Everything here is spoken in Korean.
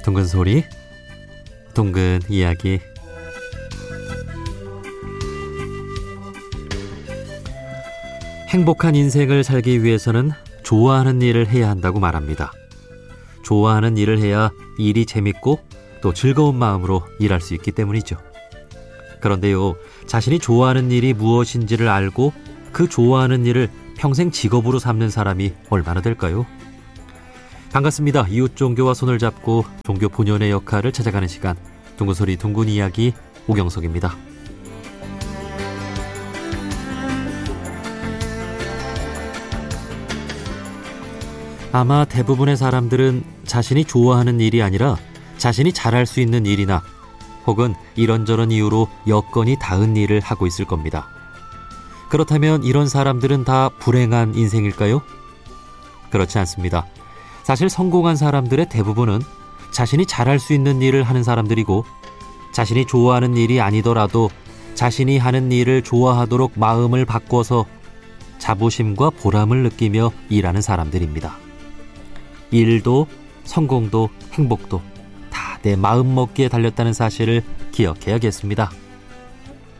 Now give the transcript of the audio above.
둥근 소리, 둥근 이야기. 행복한 인생을 살기 위해서는 좋아하는 일을 해야 한다고 말합니다. 좋아하는 일을 해야 일이 재밌고 또 즐거운 마음으로 일할 수 있기 때문이죠. 그런데요, 자신이 좋아하는 일이 무엇인지를 알고 그 좋아하는 일을 평생 직업으로 삼는 사람이 얼마나 될까요? 반갑습니다. 이웃 종교와 손을 잡고 종교 본연의 역할을 찾아가는 시간, 둥근 소리 둥근 이야기, 오경석입니다. 아마 대부분의 사람들은 자신이 좋아하는 일이 아니라 자신이 잘할 수 있는 일이나 혹은 이런저런 이유로 여건이 닿은 일을 하고 있을 겁니다. 그렇다면 이런 사람들은 다 불행한 인생일까요? 그렇지 않습니다. 사실 성공한 사람들의 대부분은 자신이 잘할 수 있는 일을 하는 사람들이고, 자신이 좋아하는 일이 아니더라도 자신이 하는 일을 좋아하도록 마음을 바꿔서 자부심과 보람을 느끼며 일하는 사람들입니다. 일도 성공도 행복도 다 내 마음먹기에 달렸다는 사실을 기억해야겠습니다.